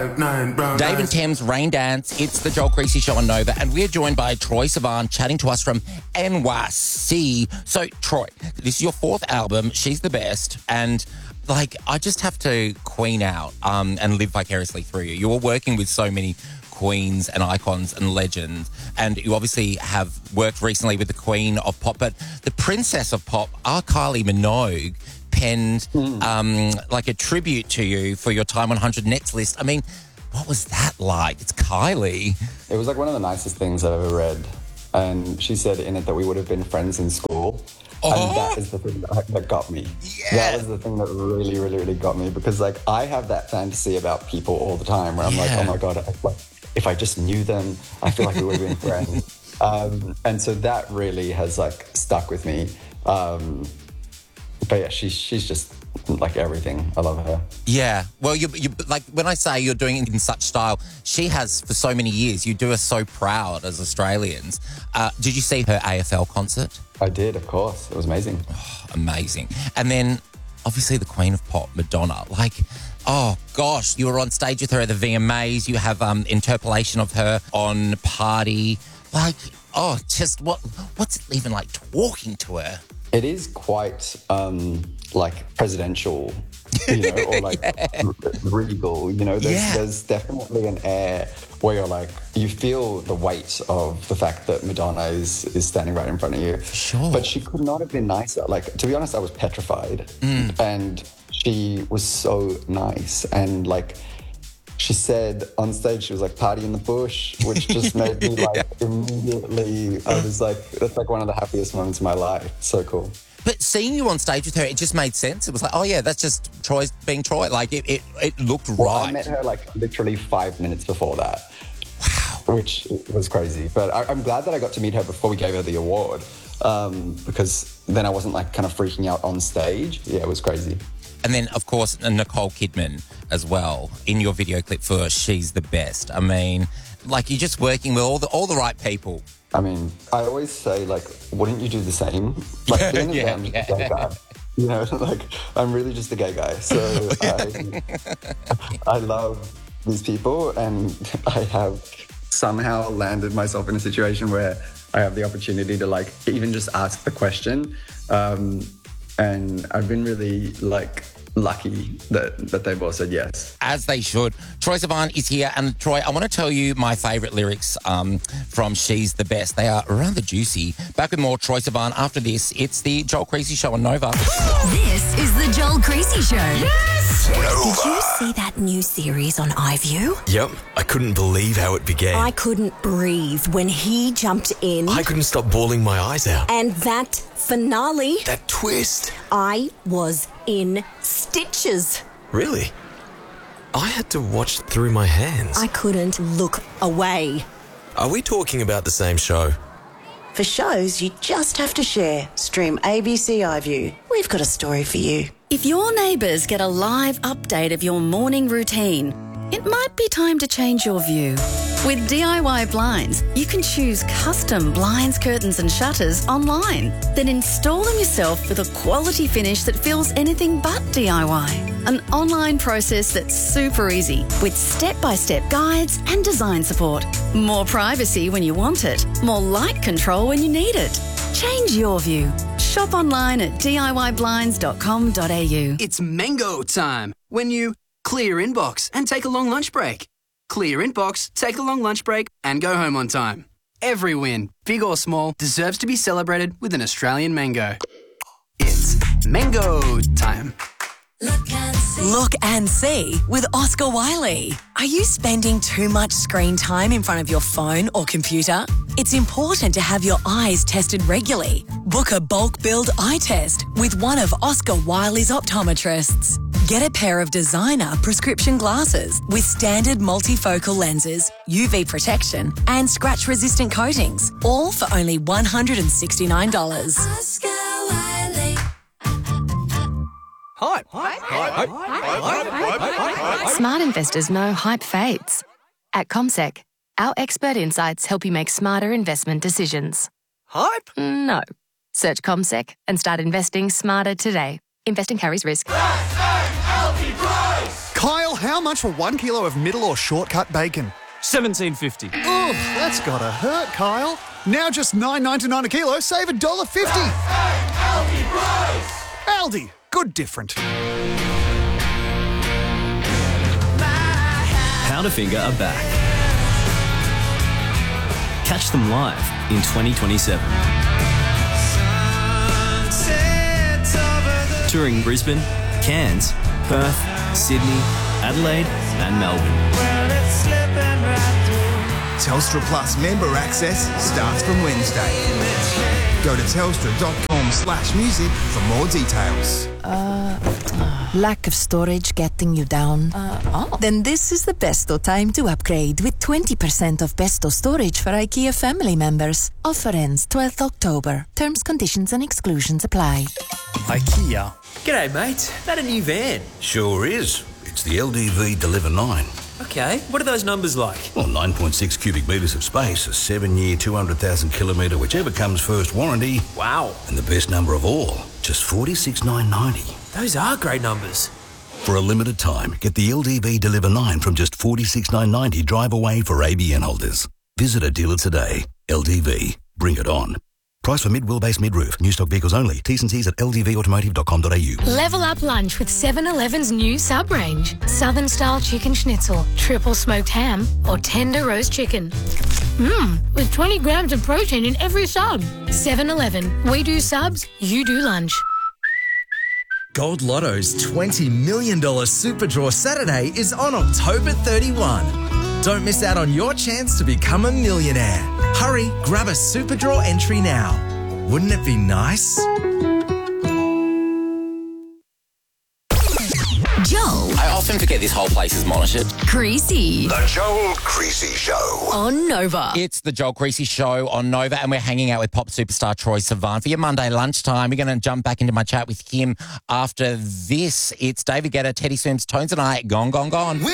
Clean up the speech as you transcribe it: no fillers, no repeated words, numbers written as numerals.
Dave and Thames Rain Dance. It's the Joel Creasy Show on Nova, and we're joined by Troye Sivan chatting to us from NYC. So, Troye, this is your fourth album. She's the best, and I just have to queen out and live vicariously through you. You're working with so many queens and icons and legends, and you obviously have worked recently with the queen of pop, but the princess of pop, Kylie Minogue, penned a tribute to you for your Time 100 Next list. I mean, what was that like? It's Kylie. It was one of the nicest things I've ever read. And she said in it that we would have been friends in school. Oh. And that is the thing that got me. Yeah. That was the thing that really, really, really got me. Because I have that fantasy about people all the time where I'm oh my God, if I just knew them, I feel like we would have been friends. And so that really has stuck with me. But yeah, she's just everything. I love her. Yeah. Well, you when I say you're doing it in such style, she has for so many years. You do us so proud as Australians. Did you see her AFL concert? I did, of course. It was amazing. Oh, amazing. And then, obviously, the Queen of Pop, Madonna. Oh gosh, you were on stage with her at the VMAs. You have interpolation of her on Party. Just what's it even like talking to her? It is quite presidential, or regal. There's definitely an air where you're you feel the weight of the fact that Madonna is standing right in front of you. Sure. But she could not have been nicer. To be honest, I was petrified. And she was so nice. And she said on stage, she was party in the bush, which just made me immediately, I was that's one of the happiest moments of my life. So cool. But seeing you on stage with her, it just made sense. It was oh yeah, that's just Troy's being Troy. It looked right. Well, I met her literally 5 minutes before that. Wow. Which was crazy. But I'm glad that I got to meet her before we gave her the award, because then I wasn't kind of freaking out on stage. Yeah, it was crazy. And then, of course, Nicole Kidman as well in your video clip for She's the Best. I mean, you're just working with all the right people. I mean, I always say, wouldn't you do the same? Being a gay guy. I'm really just a gay guy. So I love these people, and I have somehow landed myself in a situation where I have the opportunity to even just ask the question. And I've been really lucky that they've all said yes. As they should. Troye Sivan is here. And Troye, I want to tell you my favourite lyrics from She's the Best. They are rather juicy. Back with more Troye Sivan after this. It's the Joel Creasy Show on Nova. This is the Joel Creasy Show. Yes! Nova. Did you see that new series on iView? Yep. I couldn't believe how it began. I couldn't breathe when he jumped in. I couldn't stop bawling my eyes out. And that finale. That twist. I was in stitches. Really? I had to watch through my hands. I couldn't look away. Are we talking about the same show? For shows you just have to share, stream ABC iView. We've got a story for you. If your neighbours get a live update of your morning routine, it might be time to change your view. With DIY Blinds, you can choose custom blinds, curtains and shutters online. Then install them yourself with a quality finish that feels anything but DIY. An online process that's super easy with step-by-step guides and design support. More privacy when you want it. More light control when you need it. Change your view. Shop online at DIYblinds.com.au. It's mango time when you clear inbox and take a long lunch break. Clear inbox, take a long lunch break and go home on time. Every win, big or small, deserves to be celebrated with an Australian mango. It's mango time. Look and see with Oscar Wiley. Are you spending too much screen time in front of your phone or computer? It's important to have your eyes tested regularly. Book a bulk build eye test with one of Oscar Wiley's optometrists. Get a pair of designer prescription glasses with standard multifocal lenses, UV protection and scratch-resistant coatings, all for only $169. Oscar Wiley. Hype. Smart investors know hype fades. At CommSec, our expert insights help you make smarter investment decisions. Hype? No. Search CommSec and start investing smarter today. Investing carries risk. Kyle, how much for 1 kilo of middle or shortcut bacon? $17.50. Ugh, that's gotta hurt, Kyle. Now just $9.99 a kilo, save $1.50. Aldi price! Aldi, good different. Powderfinger are back. Catch them live in 2027. Touring Brisbane, Cairns, Perth, Sydney, Adelaide and Melbourne. Telstra Plus member access starts from Wednesday. Go to telstra.com/music for more details. Lack of storage getting you down? Then this is the Besto time to upgrade with 20% off Besto storage for IKEA family members. Offer ends 12th October. Terms, conditions and exclusions apply. IKEA. G'day, mate. That a new van? Sure is. It's the LDV Deliver 9. Okay, what are those numbers like? Well, 9.6 cubic metres of space, a 7-year, 200,000 kilometre, whichever comes first warranty. Wow. And the best number of all, just $46,990. Those are great numbers. For a limited time, get the LDV Deliver 9 from just $46,990 drive away for ABN holders. Visit a dealer today. LDV. Bring it on. Price for mid-wheelbase mid-roof. New stock vehicles only. T's and C's at ldvautomotive.com.au. Level up lunch with 7-Eleven's new sub-range. Southern-style chicken schnitzel, triple smoked ham, or tender roast chicken. With 20 grams of protein in every sub. 7-Eleven. We do subs, you do lunch. Gold Lotto's $20 million Super Draw Saturday is on October 31. Don't miss out on your chance to become a millionaire. Hurry, grab a Super Draw entry now. Wouldn't it be nice? Joel. I often forget this whole place is monitored. Creasy. The Joel Creasy Show. On Nova. It's the Joel Creasy Show on Nova, and we're hanging out with pop superstar Troye Sivan for your Monday lunchtime. We're going to jump back into my chat with him after this. It's David Guetta, Teddy Swims, Tones and I, Gone, Gone, Gone.